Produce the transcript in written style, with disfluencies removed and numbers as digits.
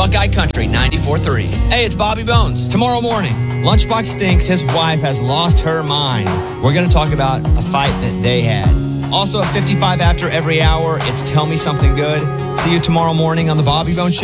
Buckeye Country 94.3. Hey, it's Bobby Bones. Tomorrow morning, Lunchbox thinks his wife has lost her mind. We're going to talk about a fight that they had. Also at 55 after every hour, it's Tell Me Something Good. See you tomorrow morning on the Bobby Bones Show.